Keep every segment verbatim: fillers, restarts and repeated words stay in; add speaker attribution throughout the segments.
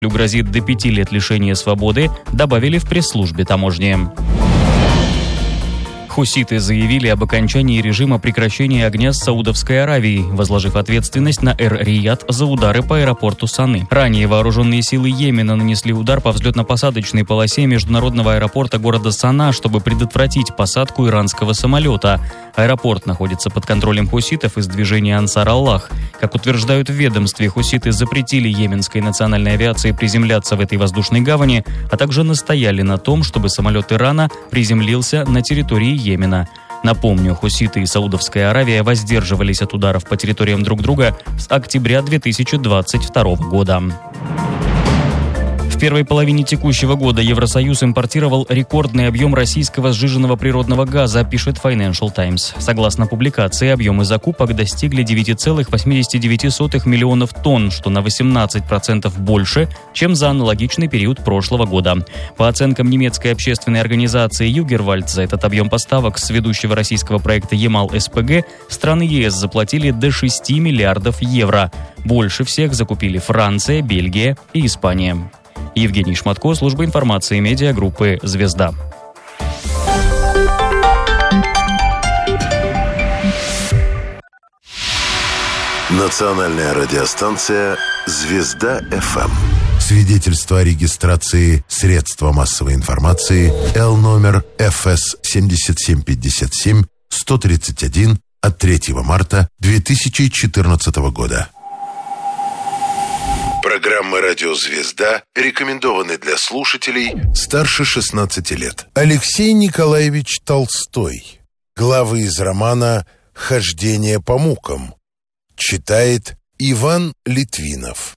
Speaker 1: грозит до пяти лет лишения свободы, добавили в пресс-службе таможни. Хуситы заявили об окончании режима прекращения огня с Саудовской Аравией, возложив ответственность на Эр-Рияд за удары по аэропорту Саны. Ранее вооруженные силы Йемена нанесли удар по взлетно-посадочной полосе международного аэропорта города Сана, чтобы предотвратить посадку иранского самолета. Аэропорт находится под контролем хуситов из движения Ансар-Аллах. Как утверждают в ведомстве, хуситы запретили йеменской национальной авиации приземляться в этой воздушной гавани, а также настояли на том, чтобы самолет Ирана приземлился на территории Йемена. Напомню, хуситы и Саудовская Аравия воздерживались от ударов по территориям друг друга с октября две тысячи двадцать второго года. В первой половине текущего года Евросоюз импортировал рекордный объем российского сжиженного природного газа, пишет Financial Times. Согласно публикации, объемы закупок достигли девять целых восемьдесят девять сотых миллионов тонн, что на восемнадцать процентов больше, чем за аналогичный период прошлого года. По оценкам немецкой общественной организации Югервальд, за этот объем поставок с ведущего российского проекта Ямал-СПГ страны ЕС заплатили до шести миллиардов евро. Больше всех закупили Франция, Бельгия и Испания. Евгений Шматко, служба информации медиагруппы «Звезда».
Speaker 2: Национальная радиостанция «Звезда-ФМ».
Speaker 3: Свидетельство о регистрации средства массовой информации Л номер Эф Эс семьдесят семь пятьдесят семь сто тридцать один от третьего марта две тысячи четырнадцатого года.
Speaker 2: Программы «Радио Звезда» рекомендованы для слушателей старше шестнадцати лет.
Speaker 3: Алексей Николаевич Толстой. Главы из романа «Хождение по мукам». Читает Иван Литвинов.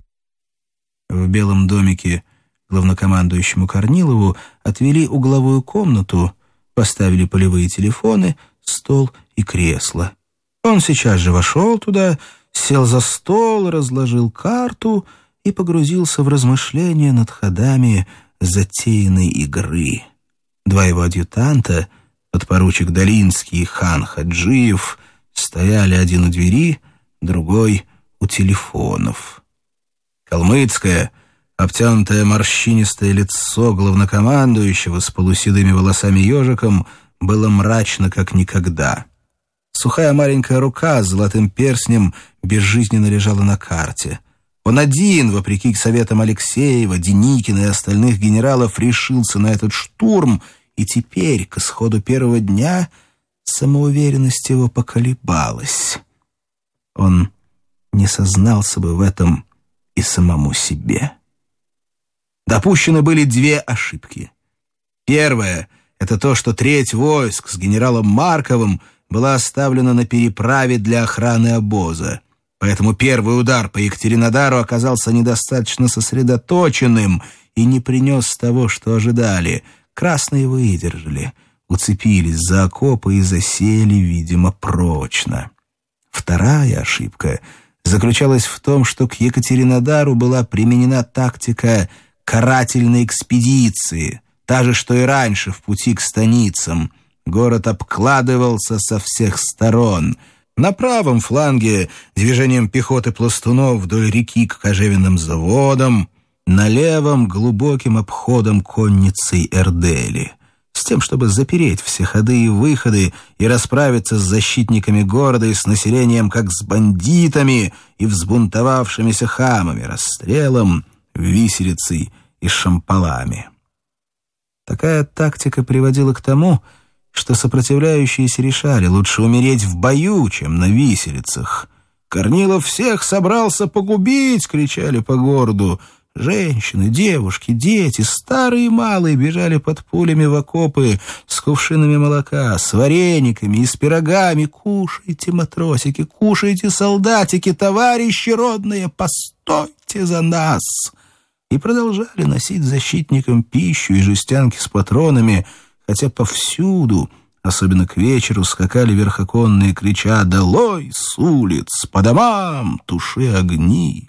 Speaker 4: В Белом домике главнокомандующему Корнилову отвели угловую комнату, поставили полевые телефоны, стол и кресло. Он сейчас же вошел туда, сел за стол, разложил карту и погрузился в размышления над ходами затеянной игры. Два его адъютанта, подпоручик Долинский и хан Хаджиев, стояли один у двери, другой у телефонов. Калмыцкое, обтянутое морщинистое лицо главнокомандующего с полуседыми волосами-ежиком было мрачно как никогда. Сухая маленькая рука с золотым перстнем безжизненно лежала на карте. Он один, вопреки советам Алексеева, Деникина и остальных генералов, решился на этот штурм, и теперь, к исходу первого дня, самоуверенность его поколебалась. Он не сознался бы в этом и самому себе. Допущены были две ошибки. Первая — это то, что треть войск с генералом Марковым была оставлена на переправе для охраны обоза. Поэтому первый удар по Екатеринодару оказался недостаточно сосредоточенным и не принес того, что ожидали. Красные выдержали, уцепились за окопы и засели, видимо, прочно. Вторая ошибка заключалась в том, что к Екатеринодару была применена тактика карательной экспедиции, та же, что и раньше в пути к станицам. Город обкладывался со всех сторон. На правом фланге движением пехоты пластунов вдоль реки к кожевенным заводам, на левом глубоким обходом конницей Эрдели, с тем, чтобы запереть все ходы и выходы и расправиться с защитниками города и с населением, как с бандитами и взбунтовавшимися хамами, расстрелом, виселицей и шампалами. Такая тактика приводила к тому, что сопротивляющиеся решали: лучше умереть в бою, чем на виселицах. «Корнилов всех собрался погубить!» — кричали по городу. Женщины, девушки, дети, старые и малые бежали под пулями в окопы с кувшинами молока, с варениками и с пирогами. «Кушайте, матросики, кушайте, солдатики, товарищи родные, постойте за нас!» И продолжали носить защитникам пищу и жестянки с патронами, хотя повсюду, особенно к вечеру, скакали верхоконные, крича: «Долой с улиц! По домам! Туши огни!»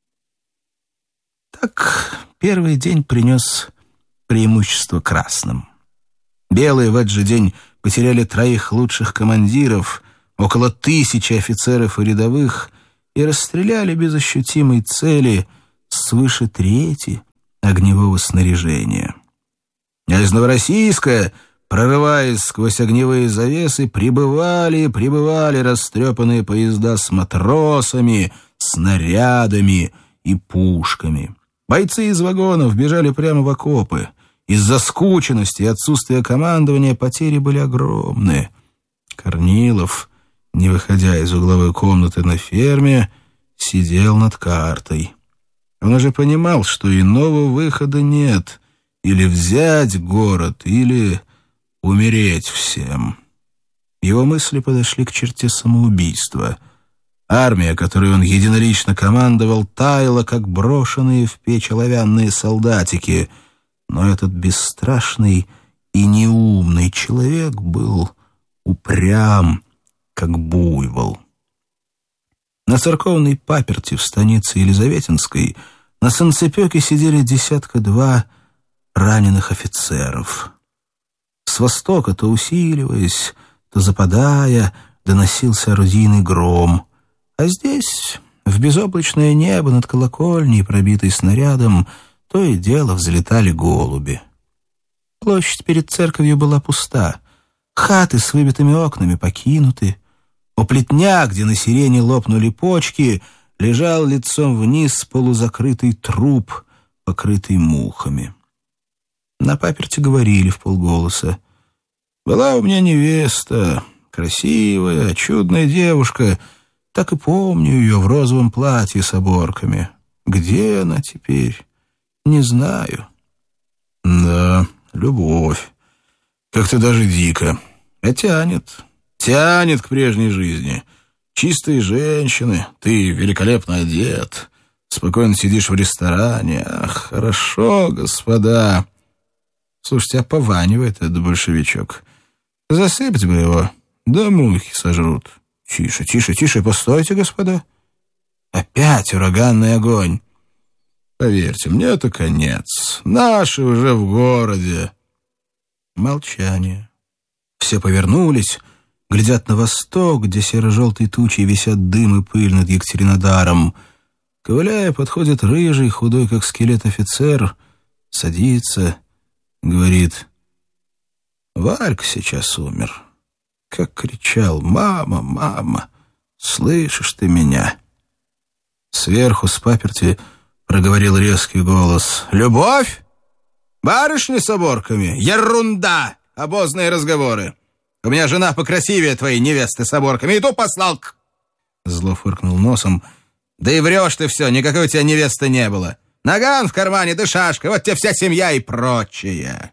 Speaker 4: Так первый день принес преимущество красным. Белые в этот же день потеряли троих лучших командиров, около тысячи офицеров и рядовых, и расстреляли без ощутимой цели свыше трети огневого снаряжения. А из Новороссийска, прорываясь сквозь огневые завесы, прибывали и прибывали растрепанные поезда с матросами, снарядами и пушками. Бойцы из вагонов бежали прямо в окопы. Из-за скученности и отсутствия командования потери были огромные. Корнилов, не выходя из угловой комнаты на ферме, сидел над картой. Он уже понимал, что иного выхода нет. Или взять город, или умереть всем. Его мысли подошли к черте самоубийства. Армия, которой он единолично командовал, таяла, как брошенные в печь оловянные солдатики. Но этот бесстрашный и неумный человек был упрям, как буйвол. На церковной паперти в станице Елизаветинской на санцепёке сидели десятка-два раненых офицеров. С востока, то усиливаясь, то западая, доносился орудийный гром. А здесь, в безоблачное небо над колокольней, пробитой снарядом, то и дело взлетали голуби. Площадь перед церковью была пуста. Хаты с выбитыми окнами покинуты. У плетня, где на сирене лопнули почки, лежал лицом вниз полузакрытый труп, покрытый мухами. На паперти говорили вполголоса. «Была у меня невеста, красивая, чудная девушка. Так и помню ее в розовом платье с оборками. Где она теперь? Не знаю». «Да, любовь. Как-то даже дико. А тянет. Тянет к прежней жизни. Чистые женщины, ты великолепно одет, спокойно сидишь в ресторане. Ах, хорошо, господа». Слушайте, а пованивает этот большевичок. Засыпать бы его, да мухи сожрут. Тише, тише, тише, постойте, господа. Опять ураганный огонь. Поверьте, мне это конец. Наши уже в городе. Молчание. Все повернулись, глядят на восток, где серо-желтой тучей висят дым и пыль над Екатеринодаром. Ковыляя, подходит рыжий, худой, как скелет офицер, садится, говорит: «Валька сейчас умер. Как кричал: мама, мама, слышишь ты меня?» Сверху с паперти проговорил резкий голос: «Любовь? Барышни с оборками? Ерунда! Обозные разговоры. У меня жена покрасивее твоей невесты с оборками, и ту послал к...» Зло фыркнул носом. «Да и врешь ты все, никакой у тебя невесты не было. Наган в кармане, да шашка, вот тебе вся семья и прочее».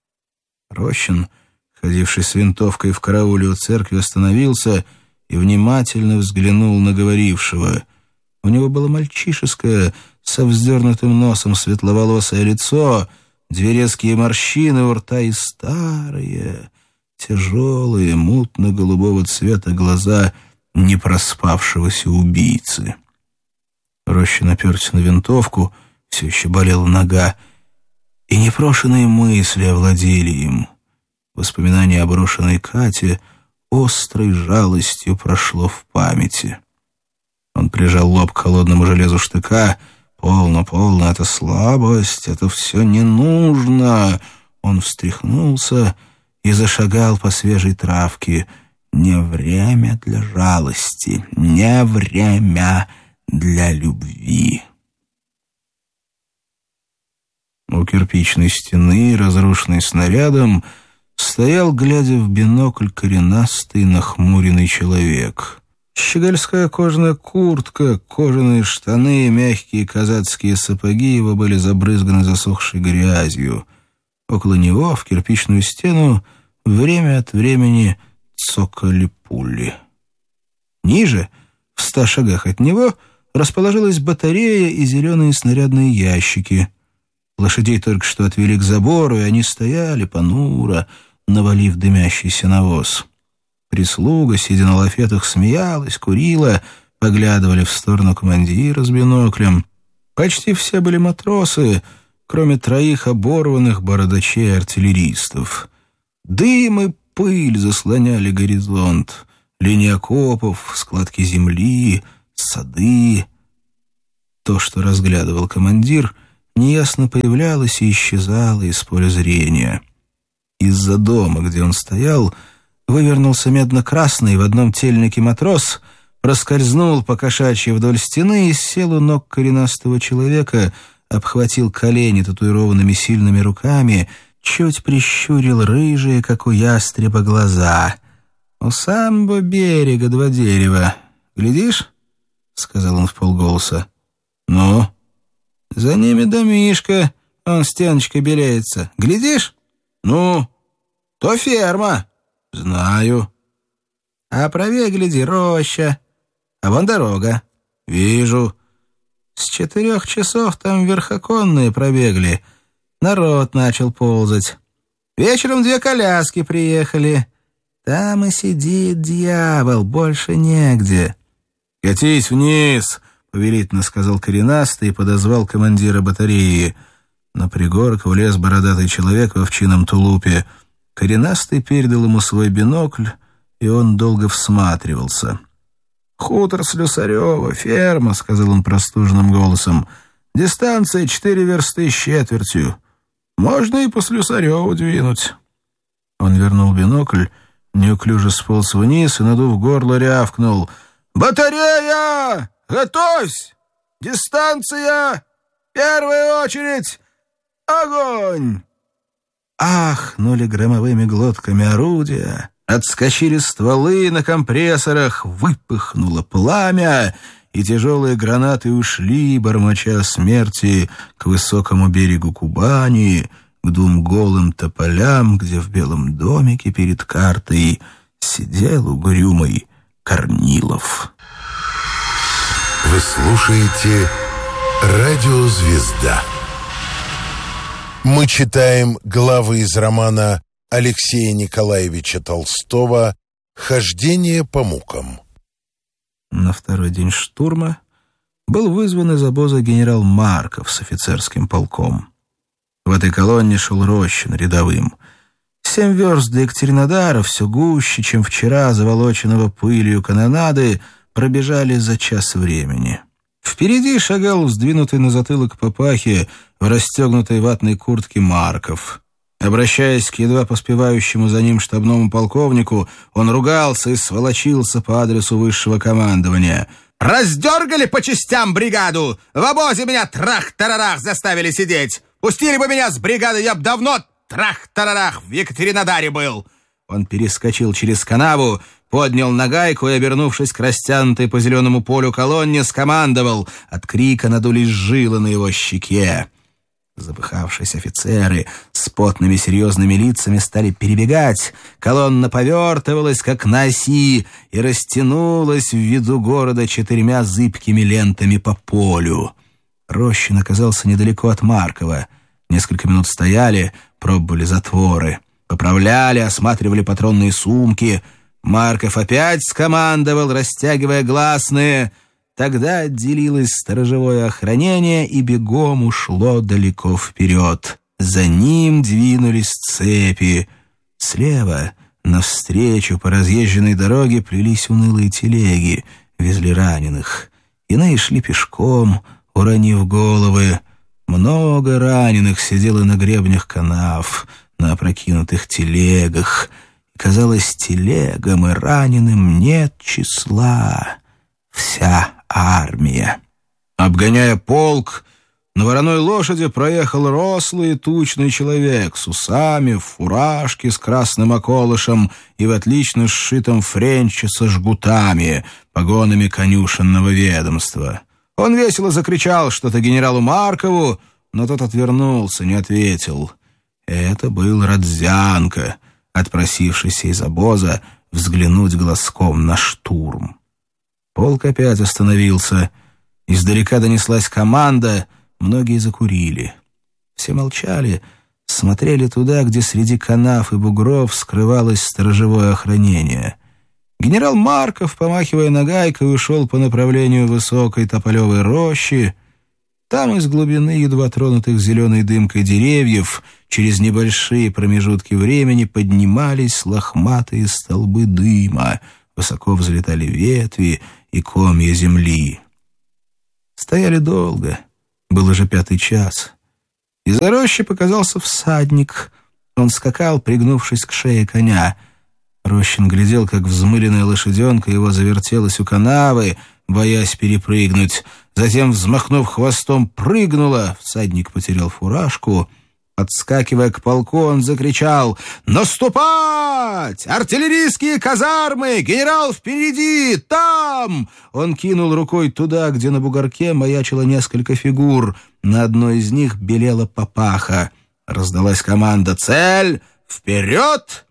Speaker 4: Рощин, ходивший с винтовкой в карауле у церкви, остановился и внимательно взглянул на говорившего. У него было мальчишеское, со вздернутым носом светловолосое лицо, две резкие морщины у рта и старые, тяжелые, мутно-голубого цвета глаза непроспавшегося убийцы. Рощин оперся на винтовку, все еще болела нога, и непрошенные мысли овладели им. Воспоминание о брошенной Кате острой жалостью прошло в памяти. Он прижал лоб к холодному железу штыка. «Полно, полно, это слабость, это все не нужно!» Он встряхнулся и зашагал по свежей травке. «Не время для жалости, не время для любви». У кирпичной стены, разрушенной снарядом, стоял, глядя в бинокль, коренастый, нахмуренный человек. Щегольская кожаная куртка, кожаные штаны и мягкие казацкие сапоги его были забрызганы засохшей грязью. Около него, в кирпичную стену, время от времени цокали пули. Ниже, в ста шагах от него, расположилась батарея и зеленые снарядные ящики. Лошадей только что отвели к забору, и они стояли понуро, навалив дымящийся навоз. Прислуга, сидя на лафетах, смеялась, курила, поглядывали в сторону командира с биноклем. Почти все были матросы, кроме троих оборванных бородачей-артиллеристов. Дым и пыль заслоняли горизонт, линии окопов, складки земли, сады. То, что разглядывал командир, неясно появлялось и исчезало из поля зрения. Из-за дома, где он стоял, вывернулся медно-красный в одном тельнике матрос, проскользнул по кошачьи вдоль стены и сел у ног коренастого человека, обхватил колени татуированными сильными руками, чуть прищурил рыжие, как у ястреба, глаза. «У самого берега два дерева. Глядишь?» — сказал он вполголоса. «Ну?» «За ними домишко, он стеночкой белеется. Глядишь?» «Ну?» «То ферма». «Знаю». «А правее, гляди, роща. А вон дорога». «Вижу». «С четырех часов там верхоконные пробегли. Народ начал ползать. Вечером две коляски приехали. Там и сидит дьявол, больше негде». «Катись вниз», — повелительно сказал коренастый и подозвал командира батареи. На пригорок влез бородатый человек в овчинном тулупе. Коренастый передал ему свой бинокль, и он долго всматривался. «Хутор Слюсарева, ферма», — сказал он простуженным голосом. «Дистанция четыре версты с четвертью. Можно и по Слюсареву двинуть». Он вернул бинокль, неуклюже сполз вниз и, надув горло, рявкнул: «Батарея! Готовься! Дистанция! Первая очередь! Огонь!» Ахнули громовыми глотками орудия, отскочили стволы на компрессорах, выпыхнуло пламя, и тяжелые гранаты ушли, бормоча смерти, к высокому берегу Кубани, к двум голым тополям, где в белом домике перед картой сидел угрюмый Корнилов.
Speaker 3: Вы слушаете «Радио Звезда». Мы читаем главы из романа Алексея Николаевича Толстого «Хождение по мукам».
Speaker 4: На второй день штурма был вызван из обоза генерал Марков с офицерским полком. В этой колонне шел Рощин рядовым. Семь верст до Екатеринодара, все гуще, чем вчера, заволоченного пылью канонады, пробежали за час времени. Впереди шагал сдвинутый на затылок папахи в расстегнутой ватной куртке Марков. Обращаясь к едва поспевающему за ним штабному полковнику, он ругался и сволочился по адресу высшего командования. «Раздергали по частям бригаду! В обозе меня трах-тарарах заставили сидеть! Пустили бы меня с бригады, я б давно трах-тарарах в Екатеринодаре был!» Он перескочил через канаву, поднял нагайку и, обернувшись к растянутой по зеленому полю колонне, скомандовал. От крика надулись жилы на его щеке. Запыхавшиеся офицеры с потными серьезными лицами стали перебегать. Колонна повертывалась, как на оси, и растянулась в виду города четырьмя зыбкими лентами по полю. Рощин оказался недалеко от Маркова. Несколько минут стояли, пробовали затворы. Поправляли, осматривали патронные сумки. Марков опять скомандовал, растягивая гласные. Тогда отделилось сторожевое охранение и бегом ушло далеко вперед. За ним двинулись цепи. Слева, навстречу по разъезженной дороге, плелись унылые телеги, везли раненых. Иные шли пешком, уронив головы. Много раненых сидело на гребнях канав, на опрокинутых телегах. Казалось, телегам и раненым нет числа. Вся армия. Обгоняя полк, на вороной лошади проехал рослый и тучный человек с усами, в фуражке с красным околышем и в отлично сшитом френче со жгутами, погонами конюшенного ведомства. Он весело закричал что-то генералу Маркову, но тот отвернулся, не ответил. Это был Родзянко, отпросившийся из обоза взглянуть глазком на штурм. Полк опять остановился. Издалека донеслась команда, многие закурили. Все молчали, смотрели туда, где среди канав и бугров скрывалось сторожевое охранение. Генерал Марков, помахивая нагайкой, ушел по направлению высокой тополевой рощи. Там из глубины едва тронутых зеленой дымкой деревьев через небольшие промежутки времени поднимались лохматые столбы дыма, высоко взлетали ветви и комья земли. Стояли долго. Был уже пятый час. Из-за рощи показался всадник. Он скакал, пригнувшись к шее коня. Рощин глядел, как взмыленная лошаденка его завертелась у канавы, боясь перепрыгнуть. Затем, взмахнув хвостом, прыгнула. Всадник потерял фуражку. Подскакивая к полку, он закричал: «Наступать! Артиллерийские казармы! Генерал впереди! Там!» Он кинул рукой туда, где на бугорке маячило несколько фигур. На одной из них белела папаха. Раздалась команда: «Цель! Вперед!»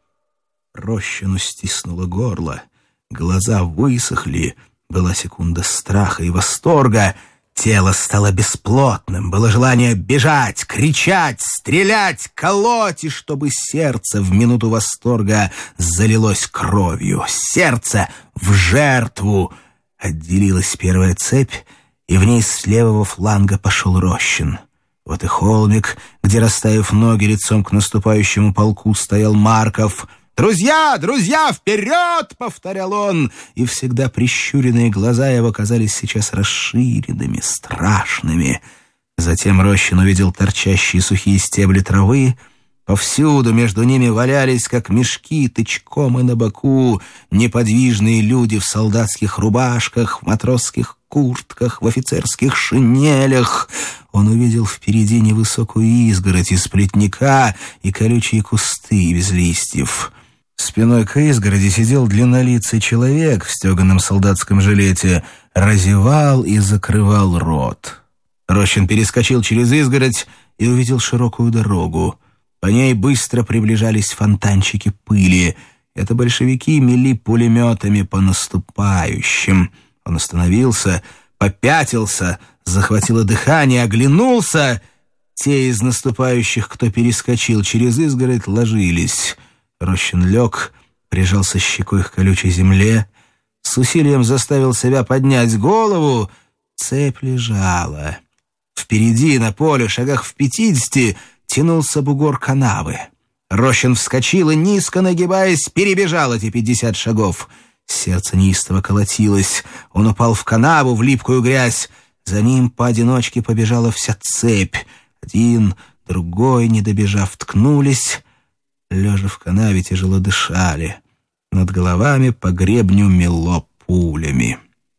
Speaker 4: Рощину стиснуло горло. Глаза высохли. Была секунда страха и восторга. Тело стало бесплотным. Было желание бежать, кричать, стрелять, колоть, и чтобы сердце в минуту восторга залилось кровью. Сердце в жертву. Отделилась первая цепь, и в ней с левого фланга пошел Рощин. Вот и холмик, где, расставив ноги лицом к наступающему полку, стоял Марков. «Друзья, друзья, вперед!» — повторял он, и всегда прищуренные глаза его казались сейчас расширенными, страшными. Затем Рощин увидел торчащие сухие стебли травы. Повсюду между ними валялись, как мешки, тычком и на боку, неподвижные люди в солдатских рубашках, в матросских куртках, в офицерских шинелях. Он увидел впереди невысокую изгородь из плетника и колючие кусты без листьев. Спиной к изгороди сидел длиннолицый человек в стеганом солдатском жилете, разевал и закрывал рот. Рощин перескочил через изгородь и увидел широкую дорогу. По ней быстро приближались фонтанчики пыли. Это большевики мели пулеметами по наступающим. Он остановился, попятился, захватило дыхание, оглянулся. Те из наступающих, кто перескочил через изгородь, ложились. Рощин лег, прижался щекой к колючей земле, с усилием заставил себя поднять голову. Цепь лежала. Впереди, на поле, шагах в пятидесяти, тянулся бугор канавы. Рощин вскочил и, низко нагибаясь, перебежал эти пятьдесят шагов. Сердце неистово колотилось. Он упал в канаву, в липкую грязь. За ним поодиночке побежала вся цепь. Один, другой, не добежав, ткнулись. Лежа в канаве, тяжело дышали. Над головами по гребню мело пулями.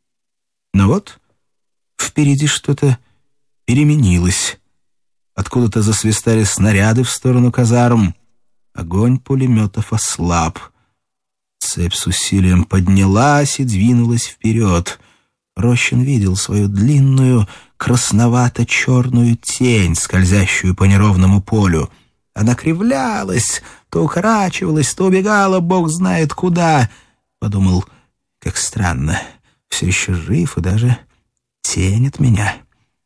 Speaker 4: Но вот впереди что-то переменилось. Откуда-то засвистали снаряды в сторону казарм. Огонь пулеметов ослаб. Цепь с усилием поднялась и двинулась вперед. Рощин видел свою длинную, красновато-черную тень, скользящую по неровному полю. Она кривлялась, то укорачивалась, то убегала, бог знает куда. Подумал, как странно, все еще жив и даже тень от меня.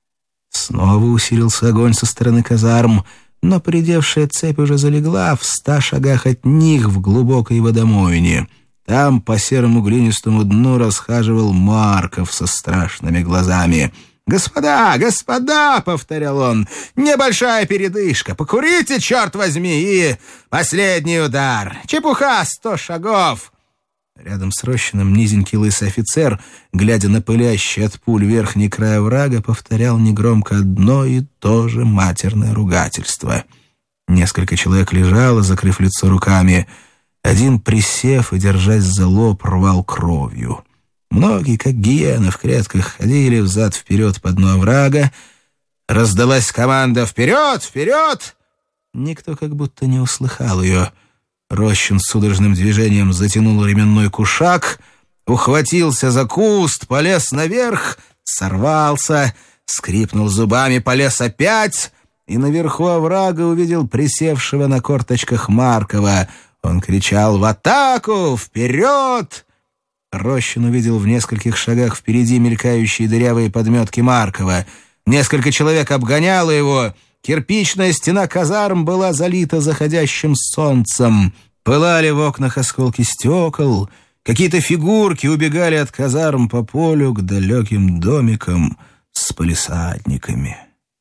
Speaker 4: Снова усилился огонь со стороны казарм, но поредевшая цепь уже залегла в ста шагах от них в глубокой водомойне. Там по серому глинистому дну расхаживал Марков со страшными глазами. «Господа, господа!» — повторял он. «Небольшая передышка. Покурите, черт возьми, и последний удар. Чепуха, сто шагов!» Рядом с Рощиным низенький лысый офицер, глядя на пылящий от пуль верхний край оврага, повторял негромко одно и то же матерное ругательство. Несколько человек лежало, закрыв лицо руками. Один, присев и держась за лоб, рвал кровью. Многие, как гиены в клетках, ходили взад-вперед по дну оврага. Раздалась команда «Вперед! Вперед!» Никто как будто не услыхал ее. Рощин судорожным движением затянул ременной кушак, ухватился за куст, полез наверх, сорвался, скрипнул зубами, полез опять и наверху оврага увидел присевшего на корточках Маркова. Он кричал «В атаку! Вперед!» Рощин увидел в нескольких шагах впереди мелькающие дырявые подметки Маркова. Несколько человек обгоняло его. Кирпичная стена казарм была залита заходящим солнцем. Пылали в окнах осколки стекол. Какие-то фигурки убегали от казарм по полю к далеким домикам с палисадниками.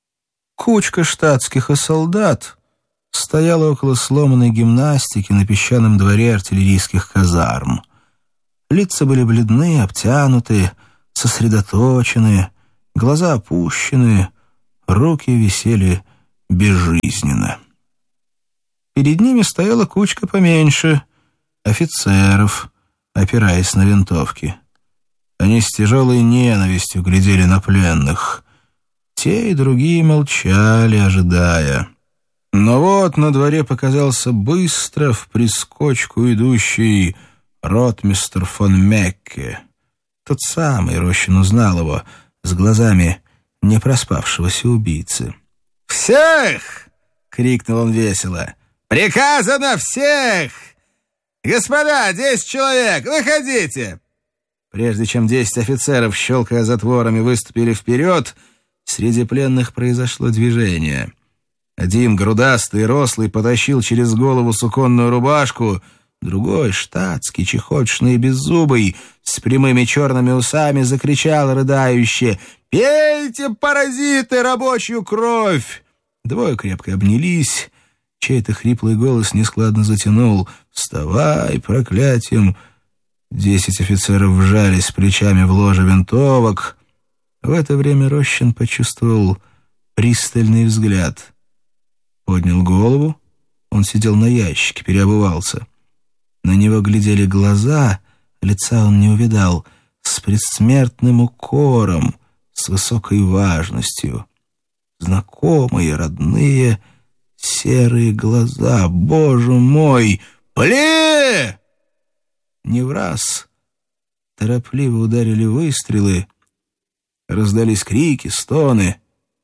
Speaker 4: Кучка штатских и солдат стояла около сломанной гимнастики на песчаном дворе артиллерийских казарм. Лица были бледны, обтянуты, сосредоточены. глаза опущены, руки висели безжизненно. Перед ними стояла кучка поменьше офицеров, опираясь на винтовки. Они с тяжелой ненавистью глядели на пленных. Те и другие молчали, ожидая. Но вот на дворе показался быстро в прискочку идущий ротмистр фон Мекке. Тот самый, Рощин узнал его, с глазами непроспавшегося убийцы. «Всех!» — крикнул он весело. «Приказано всех! Господа, десять человек, выходите!» Прежде чем десять офицеров, щелкая затворами, выступили вперед, среди пленных произошло движение. Один, грудастый и рослый, потащил через голову суконную рубашку, другой, штатский, чехотшный и беззубый, с прямыми черными усами, закричал рыдающе: «Пейте, паразиты, рабочую кровь!» Двое крепко обнялись. Чей-то хриплый голос нескладно затянул: «Вставай, проклятием!» Десять офицеров вжались плечами в ложе винтовок. В это время Рощин почувствовал пристальный взгляд. Поднял голову. Он сидел на ящике, переобувался. На него глядели глаза, лица он не увидал, с предсмертным укором, с высокой важностью. Знакомые, родные, серые глаза. Боже мой! «Пли!» Не в раз. Торопливо ударили выстрелы. Раздались крики, стоны.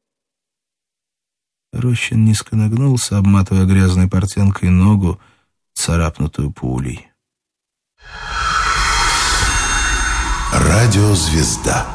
Speaker 4: Рощин низко нагнулся, обматывая грязной портянкой ногу, царапнутую пулей.
Speaker 3: Радиозвезда.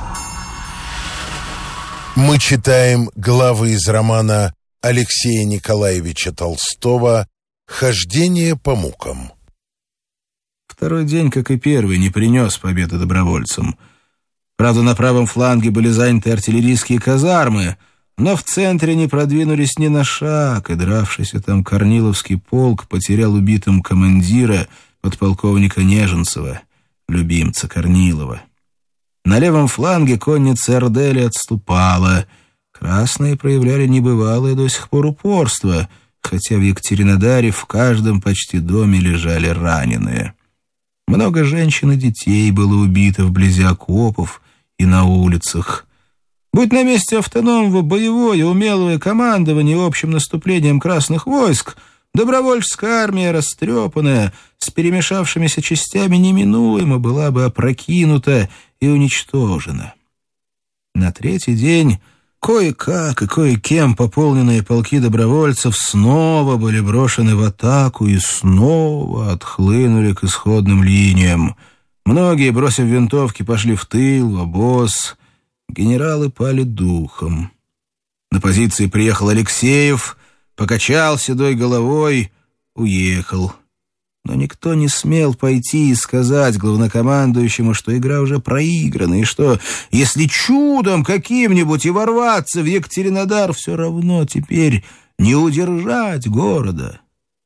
Speaker 3: Мы читаем главы из романа Алексея Николаевича Толстого «Хождение по мукам».
Speaker 4: Второй день, как и первый, не принес победы добровольцам. Правда, на правом фланге были заняты артиллерийские казармы, но в центре не продвинулись ни на шаг, и дравшийся там Корниловский полк потерял убитым командира, подполковника Неженцева, любимца Корнилова. На левом фланге конница Эрдели отступала. Красные проявляли небывалое до сих пор упорство, хотя в Екатеринодаре в каждом почти доме лежали раненые. Много женщин и детей было убито вблизи окопов и на улицах. Будь на месте автономного боевое умелое командование общим наступлением красных войск, добровольческая армия, растрепанная, с перемешавшимися частями, неминуемо была бы опрокинута и уничтожена. На третий день кое-как и кое-кем пополненные полки добровольцев снова были брошены в атаку и снова отхлынули к исходным линиям. Многие, бросив винтовки, пошли в тыл, в обоз. Генералы пали духом. На позиции приехал Алексеев, покачал седой головой, уехал. Но никто не смел пойти и сказать главнокомандующему, что игра уже проиграна, и что, если чудом каким-нибудь и ворваться в Екатеринодар, все равно теперь не удержать города.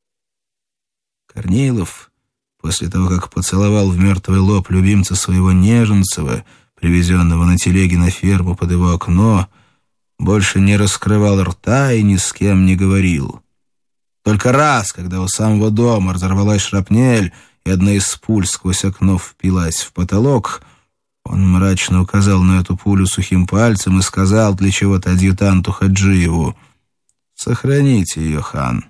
Speaker 4: Корнилов, после того, как поцеловал в мертвый лоб любимца своего Неженцева, привезенного на телеге на ферму под его окно, больше не раскрывал рта и ни с кем не говорил. Только раз, когда у самого дома разорвалась шрапнель, и одна из пуль сквозь окно впилась в потолок, он мрачно указал на эту пулю сухим пальцем и сказал для чего-то адъютанту Хаджиеву: «Сохраните ее, хан».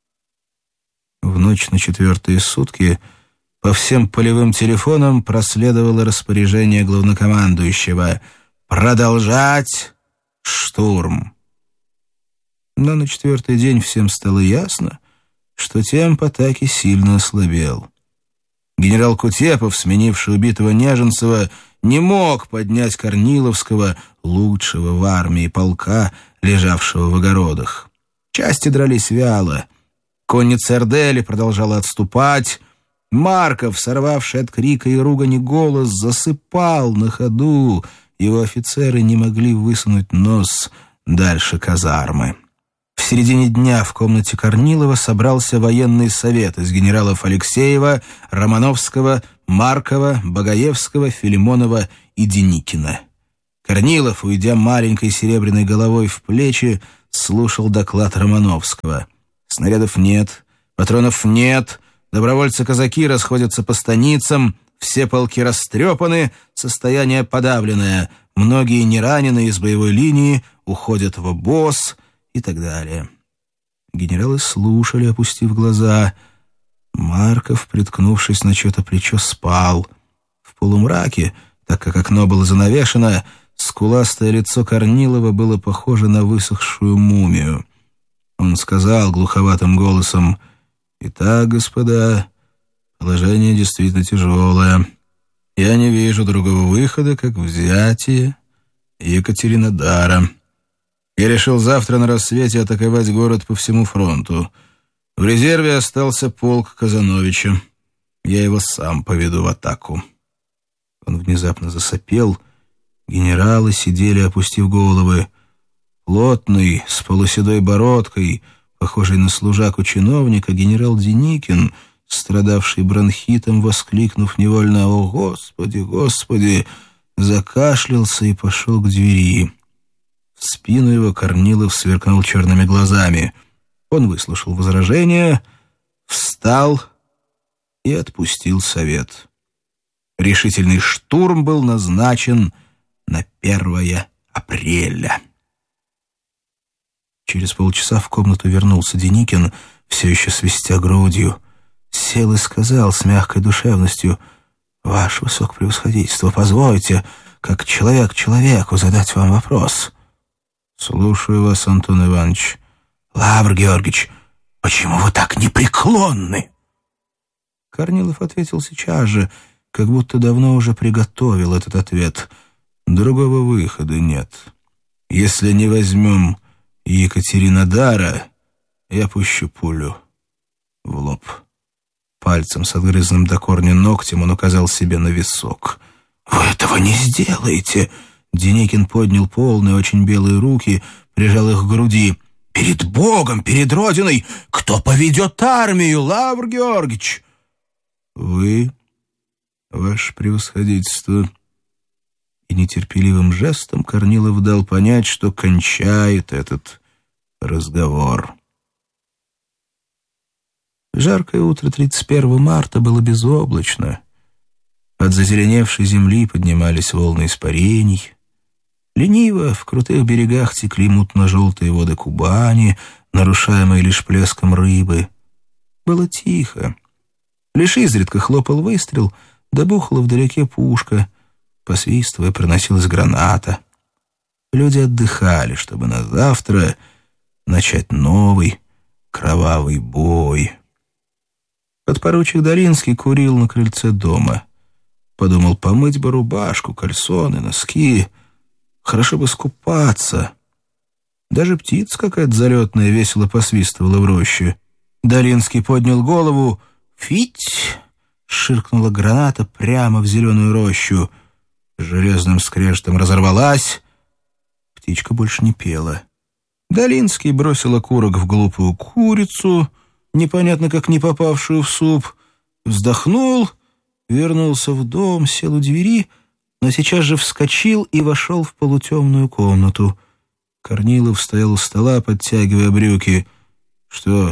Speaker 4: В ночь на четвертые сутки по всем полевым телефонам проследовало распоряжение главнокомандующего «Продолжать штурм». Но на четвертый день всем стало ясно, что темп атаки сильно ослабел. Генерал Кутепов, сменивший убитого Неженцева, не мог поднять Корниловского, лучшего в армии полка, лежавшего в огородах. Части дрались вяло. Конница Эрдели продолжала отступать. Марков, сорвавший от крика и ругани голос, засыпал на ходу. Его офицеры не могли высунуть нос дальше казармы. В середине дня в комнате Корнилова собрался военный совет из генералов Алексеева, Романовского, Маркова, Багаевского, Филимонова и Деникина. Корнилов, уйдя маленькой серебряной головой в плечи, слушал доклад Романовского. Снарядов нет, патронов нет, добровольцы-казаки расходятся по станицам, все полки растрепаны, состояние подавленное, многие нераненые из боевой линии уходят в обоз и так далее. Генералы слушали, опустив глаза. Марков, приткнувшись на чье-то плечо, спал. В полумраке, так как окно было занавешено, скуластое лицо Корнилова было похоже на высохшую мумию. Он сказал глуховатым голосом: «Итак, господа, положение действительно тяжелое. Я не вижу другого выхода, как взятие Екатеринодара. Я решил завтра на рассвете атаковать город по всему фронту. В резерве остался полк Казановича. Я его сам поведу в атаку». Он внезапно засопел. Генералы сидели, опустив головы. Плотный, с полуседой бородкой, похожий на служаку чиновника, генерал Деникин, страдавший бронхитом, воскликнув невольно «О, Господи, Господи!», закашлялся и пошел к двери. В спину его Корнилов сверкнул черными глазами. Он выслушал возражения, встал и отпустил совет. Решительный штурм был назначен на первое апреля. Через полчаса в комнату вернулся Деникин, все еще свистя грудью. Сел и сказал с мягкой душевностью: «Ваше высокопревосходительство, позвольте, как человек человеку, задать вам вопрос». «Слушаю вас, Антон Иванович». «Лавр Георгиевич, почему вы так непреклонны?» Корнилов ответил сейчас же, как будто давно уже приготовил этот ответ. «Другого выхода нет. Если не возьмем Екатеринодара, я пущу пулю в лоб». Пальцем с отгрызанным до корня ногтем он указал себе на висок. «Вы этого не сделаете!» Деникин поднял полные, очень белые руки, прижал их к груди. «Перед Богом, перед Родиной, кто поведет армию, Лавр Георгиевич?» «Вы, ваше превосходительство». И нетерпеливым жестом Корнилов дал понять, что кончает этот разговор. Жаркое утро тридцать первого марта было безоблачно. От зазеленевшей земли поднимались волны испарений. Лениво в крутых берегах текли мутно-желтые воды Кубани, нарушаемые лишь плеском рыбы. Было тихо. Лишь изредка хлопал выстрел, да бухала вдалеке пушка. Посвистывая, проносилась граната. Люди отдыхали, чтобы на завтра начать новый кровавый бой. Подпоручик Долинский курил на крыльце дома. Подумал, помыть бы рубашку, кальсоны, носки. Хорошо бы скупаться. Даже птица какая-то залетная весело посвистывала в роще. Долинский поднял голову. «Фить!» — ширкнула граната прямо в зеленую рощу. С железным скрежетом разорвалась. Птичка больше не пела. Долинский бросил окурок в глупую курицу, непонятно как не попавшую в суп, вздохнул, вернулся в дом, сел у двери, но сейчас же вскочил и вошел в полутемную комнату. Корнилов стоял у стола, подтягивая брюки. «Что,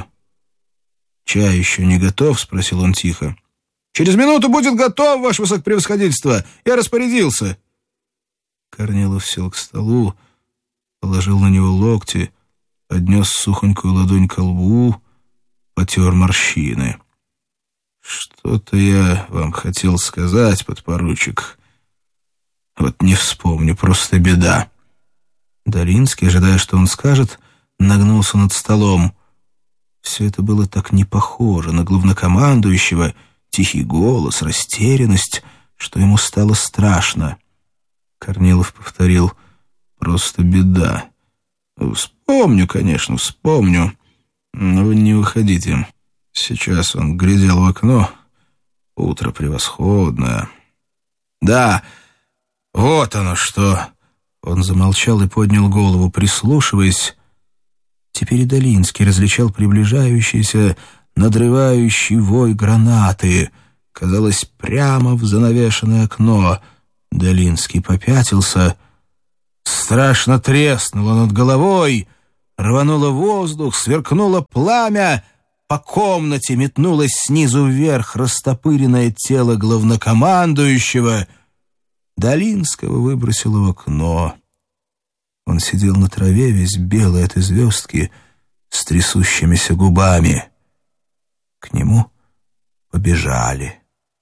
Speaker 4: чай еще не готов?» — спросил он тихо. «Через минуту будет готов, ваше высокопревосходительство. Я распорядился». Корнилов сел к столу, положил на него локти, поднес сухонькую ладонь ко лбу, потер морщины. «Что-то я вам хотел сказать, подпоручик. Вот не вспомню, просто беда». Долинский, ожидая, что он скажет, нагнулся над столом. Все это было так не похоже на главнокомандующего, тихий голос, растерянность, что ему стало страшно. Корнилов повторил: «Просто беда. Вспомню, конечно, вспомню. Но вы не уходите. Сейчас он глядел в окно. Утро превосходное. Да, вот оно что». Он замолчал и поднял голову, прислушиваясь. Теперь и Долинский различал приближающийся, надрывающий вой гранаты. Казалось, прямо в занавешенное окно. Долинский попятился. Страшно треснуло над головой, рвануло воздух, сверкнуло пламя, по комнате метнулось снизу вверх растопыренное тело главнокомандующего. Долинского выбросило в окно. Он сидел на траве, весь белый от звездки, с трясущимися губами. К нему побежали.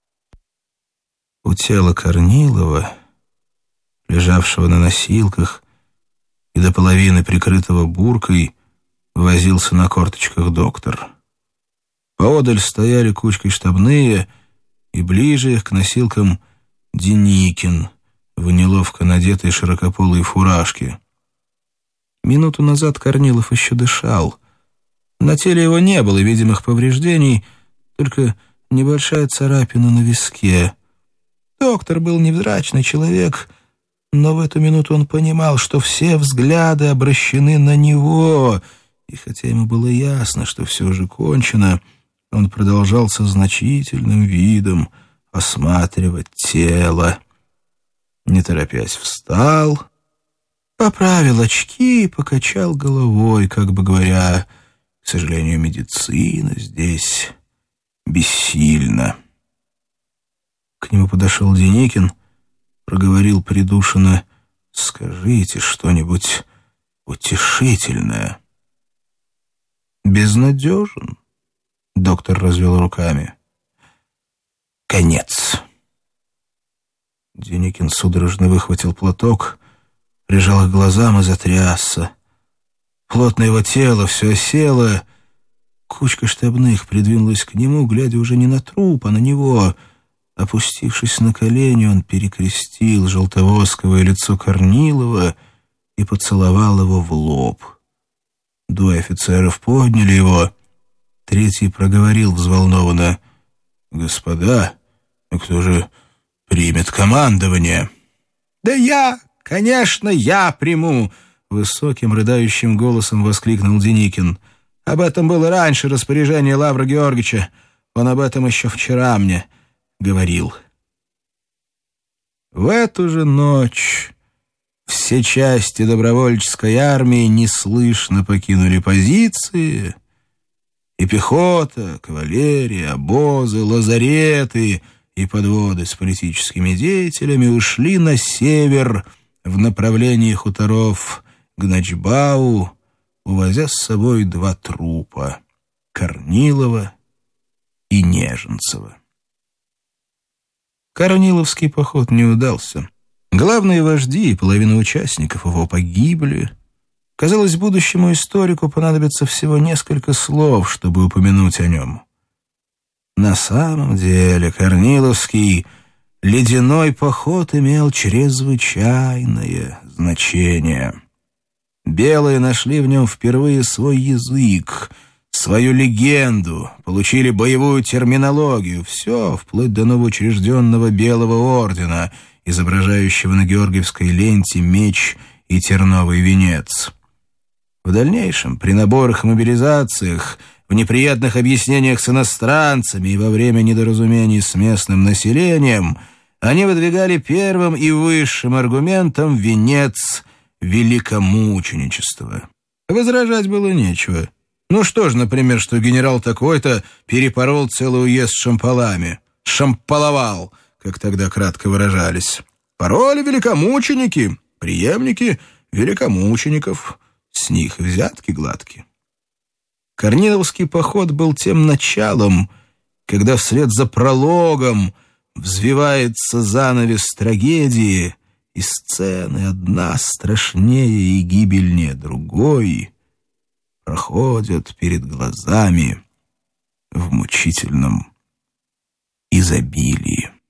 Speaker 4: У тела Корнилова, лежавшего на носилках и до половины прикрытого буркой, возился на корточках доктор. Поодаль стояли кучкой штабные, и ближе их к носилкам Деникин в неловко надетой широкополой фуражке. Минуту назад Корнилов еще дышал. На теле его не было видимых повреждений, только небольшая царапина на виске. Доктор был невзрачный человек, но в эту минуту он понимал, что все взгляды обращены на него, и хотя ему было ясно, что все уже кончено, он продолжал со значительным видом осматривать тело. Не торопясь встал, поправил очки и покачал головой, как бы говоря: к сожалению, медицина здесь бессильна. К нему подошел Деникин, проговорил придушенно: «Скажите что-нибудь утешительное». «Безнадежен», — доктор развел руками. «Конец». Деникин судорожно выхватил платок, прижал к глазам и затрясся. Плотное его тело все осело. Кучка штабных придвинулась к нему, глядя уже не на труп, а на него. Опустившись на колени, он перекрестил желтовосковое лицо Корнилова и поцеловал его в лоб. Двое офицеров подняли его. Третий проговорил взволнованно: «Господа, кто же примет командование?» «Да я, конечно, я приму!» — высоким рыдающим голосом воскликнул Деникин. «Об этом было раньше распоряжение Лавра Георгиевича. Он об этом еще вчера мне говорил». В эту же ночь все части добровольческой армии неслышно покинули позиции, и пехота, кавалерия, обозы, лазареты и подводы с политическими деятелями ушли на север в направлении хуторов Гначбау, увозя с собой два трупа — Корнилова и Неженцева. Корниловский поход не удался. Главные вожди и половина участников его погибли. Казалось, будущему историку понадобится всего несколько слов, чтобы упомянуть о нем. На самом деле Корниловский ледяной поход имел чрезвычайное значение. Белые нашли в нем впервые свой язык, свою легенду, получили боевую терминологию, все, вплоть до новоучрежденного Белого ордена, изображающего на георгиевской ленте меч и терновый венец. В дальнейшем, при наборах и мобилизациях, в неприятных объяснениях с иностранцами и во время недоразумений с местным населением, они выдвигали первым и высшим аргументом венец великомученичества. Возражать было нечего. Ну что ж, например, что генерал такой-то перепорол целый уезд шампалами. Шампаловал, как тогда кратко выражались. Пароли великомученики, преемники великомучеников. С них взятки гладки. Корниловский поход был тем началом, когда вслед за прологом взвивается занавес трагедии, и сцены, одна страшнее и гибельнее другой, проходят перед глазами в мучительном изобилии.